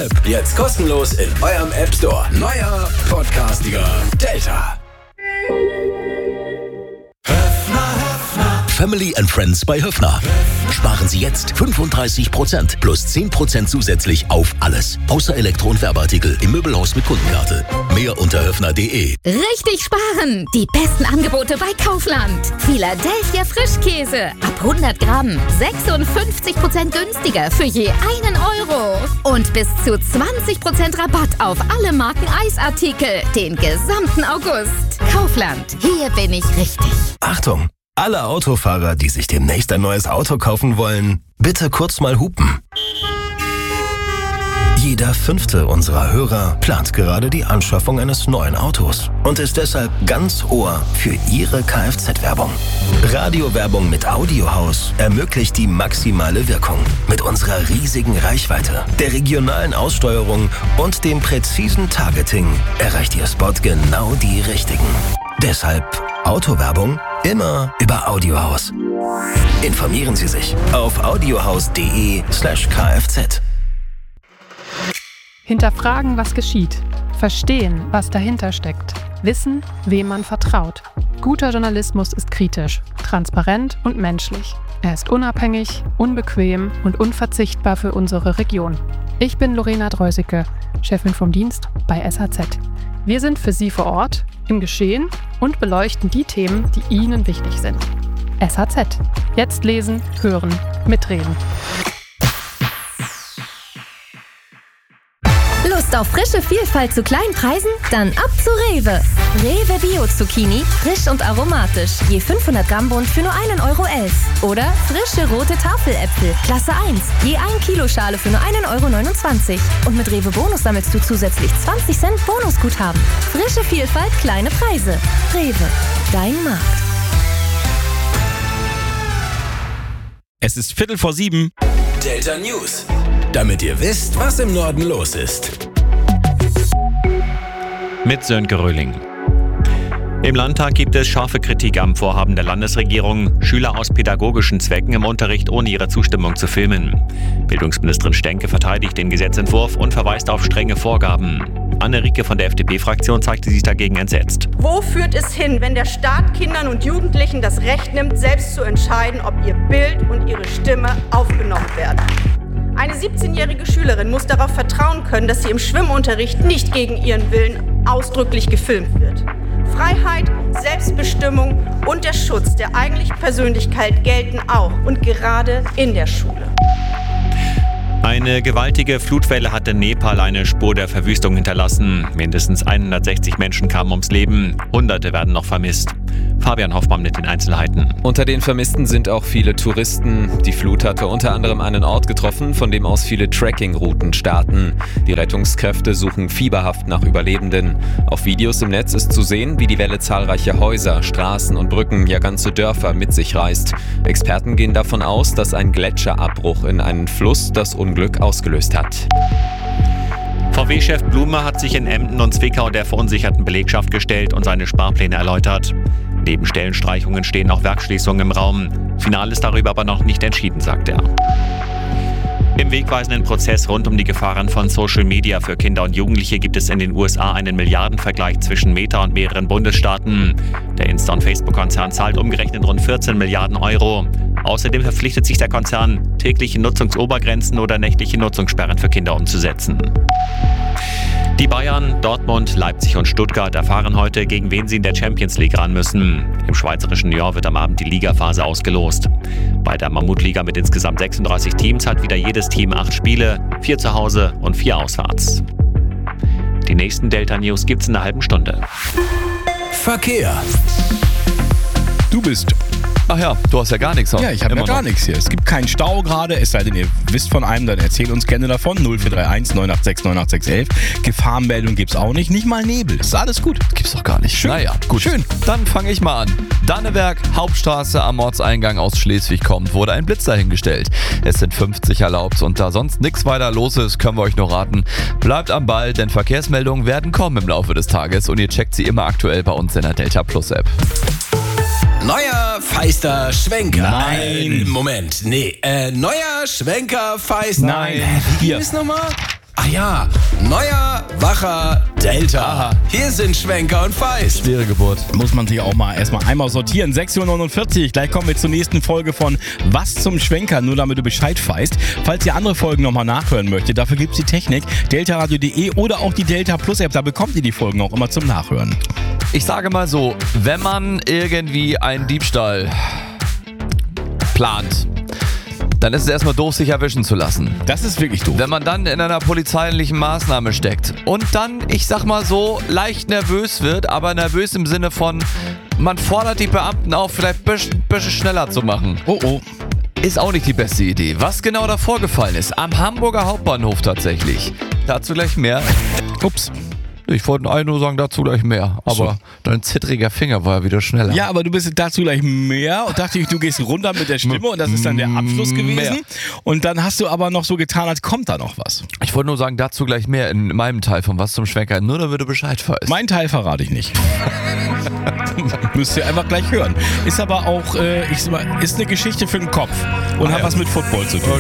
App. Jetzt kostenlos in eurem App Store. Neuer Podcastiger Delta. Family and Friends bei Höffner. Sparen Sie jetzt 35% plus 10% zusätzlich auf alles. Außer Elektro- und Werbeartikel im Möbelhaus mit Kundenkarte. Mehr unter höffner.de. Richtig sparen! Die besten Angebote bei Kaufland. Philadelphia Frischkäse. Ab 100 Gramm. 56% günstiger für je 1 Euro. Und bis zu 20% Rabatt auf alle Marken Eisartikel. Den gesamten August. Kaufland. Hier bin ich richtig. Achtung! Alle Autofahrer, die sich demnächst ein neues Auto kaufen wollen, bitte kurz mal hupen. Jeder 5. unserer Hörer plant gerade die Anschaffung eines neuen Autos und ist deshalb ganz Ohr für Ihre Kfz-Werbung. Radiowerbung mit Audiohaus ermöglicht die maximale Wirkung. Mit unserer riesigen Reichweite, der regionalen Aussteuerung und dem präzisen Targeting erreicht Ihr Spot genau die Richtigen. Deshalb Autowerbung immer über Audiohaus. Informieren Sie sich auf audiohaus.de/kfz. Hinterfragen, was geschieht. Verstehen, was dahinter steckt. Wissen, wem man vertraut. Guter Journalismus ist kritisch, transparent und menschlich. Er ist unabhängig, unbequem und unverzichtbar für unsere Region. Ich bin Lorena Dreusicke, Chefin vom Dienst bei SAZ. Wir sind für Sie vor Ort, im Geschehen und beleuchten die Themen, die Ihnen wichtig sind. SAZ. Jetzt lesen, hören, mitreden. Lust auf frische Vielfalt zu kleinen Preisen? Dann ab zu Rewe. Rewe Bio Zucchini, frisch und aromatisch. Je 500 Gramm Bund für nur 1,11 Euro. Oder frische rote Tafeläpfel, Klasse 1. Je 1 Kilo Schale für nur 1,29 Euro. Und mit Rewe Bonus sammelst du zusätzlich 20 Cent Bonusguthaben. Frische Vielfalt, kleine Preise. Rewe, dein Markt. Es ist 6:45. Delta News. Damit ihr wisst, was im Norden los ist. Mit Sönke Röhling. Im Landtag gibt es scharfe Kritik am Vorhaben der Landesregierung, Schüler aus pädagogischen Zwecken im Unterricht ohne ihre Zustimmung zu filmen. Bildungsministerin Stenke verteidigt den Gesetzentwurf und verweist auf strenge Vorgaben. Anne-Rike von der FDP-Fraktion zeigte sich dagegen entsetzt. Wo führt es hin, wenn der Staat Kindern und Jugendlichen das Recht nimmt, selbst zu entscheiden, ob ihr Bild und ihre Stimme aufgenommen werden? Eine 17-jährige Schülerin muss darauf vertrauen können, dass sie im Schwimmunterricht nicht gegen ihren Willen ausdrücklich gefilmt wird. Freiheit, Selbstbestimmung und der Schutz der eigentlichen Persönlichkeit gelten auch und gerade in der Schule. Eine gewaltige Flutwelle hat in Nepal eine Spur der Verwüstung hinterlassen. Mindestens 160 Menschen kamen ums Leben, Hunderte werden noch vermisst. Fabian Hoffmann mit den Einzelheiten. Unter den Vermissten sind auch viele Touristen. Die Flut hatte unter anderem einen Ort getroffen, von dem aus viele Trekkingrouten starten. Die Rettungskräfte suchen fieberhaft nach Überlebenden. Auf Videos im Netz ist zu sehen, wie die Welle zahlreiche Häuser, Straßen und Brücken, ja ganze Dörfer mit sich reißt. Experten gehen davon aus, dass ein Gletscherabbruch in einen Fluss das Unglück ausgelöst hat. VW-Chef Blume hat sich in Emden und Zwickau der verunsicherten Belegschaft gestellt und seine Sparpläne erläutert. Neben Stellenstreichungen stehen auch Werksschließungen im Raum. Final ist darüber aber noch nicht entschieden, sagt er. Im wegweisenden Prozess rund um die Gefahren von Social Media für Kinder und Jugendliche gibt es in den USA einen Milliardenvergleich zwischen Meta und mehreren Bundesstaaten. Der Insta- und Facebook-Konzern zahlt umgerechnet rund 14 Milliarden Euro. Außerdem verpflichtet sich der Konzern, tägliche Nutzungsobergrenzen oder nächtliche Nutzungssperren für Kinder umzusetzen. Die Bayern, Dortmund, Leipzig und Stuttgart erfahren heute, gegen wen sie in der Champions League ran müssen. Im schweizerischen Nyon wird am Abend die Ligaphase ausgelost. Bei der Mammutliga mit insgesamt 36 Teams hat wieder jedes Team 8 Spiele, 4 zu Hause und 4 auswärts. Die nächsten Delta News gibt's in einer halben Stunde. Verkehr. Du bist... Ach ja, du hast ja gar nichts. Ja, ich habe ja gar nichts hier. Es gibt keinen Stau gerade, es sei denn, ihr wisst von einem, dann erzählt uns gerne davon. 0431 986 98611. Gefahrenmeldung gibt's auch nicht, nicht mal Nebel. Ist alles gut. Gibt's doch gar nicht. Schön. Naja, gut. Schön. Dann fange ich mal an. Danneberg, Hauptstraße am Ortseingang aus Schleswig kommt, wurde ein Blitz dahingestellt. Es sind 50 erlaubt und da sonst nichts weiter los ist, können wir euch nur raten. Bleibt am Ball, denn Verkehrsmeldungen werden kommen im Laufe des Tages und ihr checkt sie immer aktuell bei uns in der Delta Plus App. Neuer Feister Schwenker. Nein. Moment, nee. Neuer Schwenker Feister. Nein. Wie ist nochmal? Ach ja, neuer, wacher Delta. Aha. Hier sind Schwenker und Feist. Schwere Geburt. Muss man sich auch mal erstmal einmal sortieren. 6:49 Uhr. Gleich kommen wir zur nächsten Folge von Was zum Schwenker, nur damit du Bescheid weißt. Falls ihr andere Folgen nochmal nachhören möchtet, dafür gibt's die Technik, deltaradio.de oder auch die Delta Plus App. Da bekommt ihr die Folgen auch immer zum Nachhören. Ich sage mal so, wenn man irgendwie einen Diebstahl plant, dann ist es erstmal doof, sich erwischen zu lassen. Das ist wirklich doof. Wenn man dann in einer polizeilichen Maßnahme steckt und dann, ich sag mal so, leicht nervös wird, aber nervös im Sinne von, man fordert die Beamten auf, vielleicht ein bisschen schneller zu machen. Oh. Ist auch nicht die beste Idee. Was genau da vorgefallen ist, am Hamburger Hauptbahnhof tatsächlich. Dazu gleich mehr. Ups. Ich wollte eigentlich nur sagen, dazu gleich mehr. Aber dein zittriger Finger war ja wieder schneller. Ja, aber du bist dazu gleich mehr und dachte ich, du gehst runter mit der Stimme und das ist dann der Abschluss gewesen. Mehr. Und dann hast du aber noch so getan, als kommt da noch was. Ich wollte nur sagen, dazu gleich mehr in meinem Teil von Was zum Schwenker. Nur damit du Bescheid weißt. Mein Teil verrate ich nicht. Müsst ihr einfach gleich hören. Ist aber auch, ist eine Geschichte für den Kopf und hat was mit Football zu tun.